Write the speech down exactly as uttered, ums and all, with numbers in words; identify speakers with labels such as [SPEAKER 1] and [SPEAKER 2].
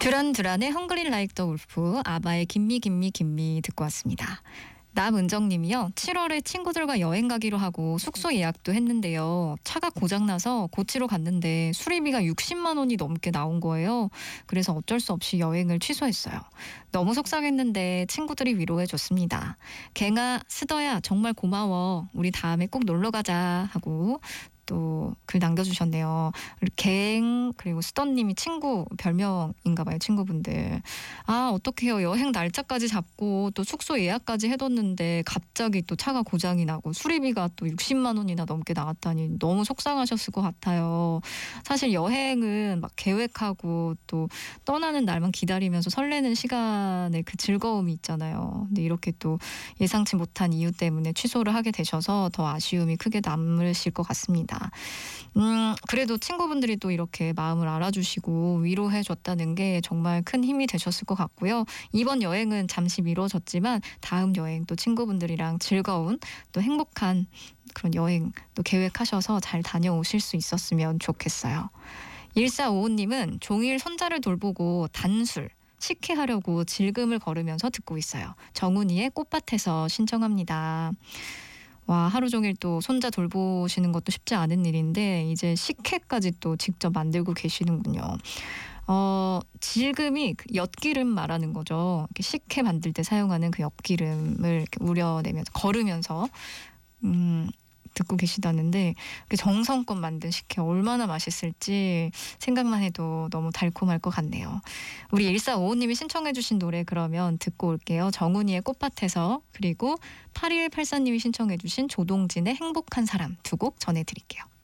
[SPEAKER 1] 듀란듀란의 헝그리 라이크 더 울프, 아바의 김미 김미 김미 듣고 왔습니다. 남은정님이요. 칠월에 친구들과 여행 가기로 하고 숙소 예약도 했는데요. 차가 고장나서 고치러 갔는데 수리비가 육십만 원이 넘게 나온 거예요. 그래서 어쩔 수 없이 여행을 취소했어요. 너무 속상했는데 친구들이 위로해줬습니다. 갱아, 스더야 정말 고마워. 우리 다음에 꼭 놀러 가자 하고 또 글 남겨주셨네요. 갱 그리고 스더님이 친구 별명인가 봐요. 친구분들. 아 어떡해요. 여행 날짜까지 잡고 또 숙소 예약까지 해뒀는데 갑자기 또 차가 고장이 나고 수리비가 또 육십만 원이나 넘게 나왔다니 너무 속상하셨을 것 같아요. 사실 여행은 막 계획하고 또 떠나는 날만 기다리면서 설레는 시간에 그 즐거움이 있잖아요. 근데 이렇게 또 예상치 못한 이유 때문에 취소를 하게 되셔서 더 아쉬움이 크게 남으실 것 같습니다. 음, 그래도 친구분들이 또 이렇게 마음을 알아주시고 위로해줬다는 게 정말 큰 힘이 되셨을 것 같고요. 이번 여행은 잠시 미뤄졌지만 다음 여행 또 친구분들이랑 즐거운 또 행복한 그런 여행 또 계획하셔서 잘 다녀오실 수 있었으면 좋겠어요. 일사오오님은 종일 손자를 돌보고 단술 식혜하려고 질금을 걸으면서 듣고 있어요. 정훈이의 꽃밭에서 신청합니다. 와, 하루 종일 또 손자 돌보시는 것도 쉽지 않은 일인데 이제 식혜까지 또 직접 만들고 계시는군요. 어, 질금이 그 엿기름 말하는 거죠. 이렇게 식혜 만들 때 사용하는 그 엿기름을 이렇게 우려내면서 걸으면서 음, 듣고 계시다는데 정성껏 만든 식혜 얼마나 맛있을지 생각만 해도 너무 달콤할 것 같네요. 우리 일사오오님이 신청해 주신 노래 그러면 듣고 올게요. 정훈이의 꽃밭에서, 그리고 팔일팔사님이 신청해 주신 조동진의 행복한 사람 두 곡 전해드릴게요.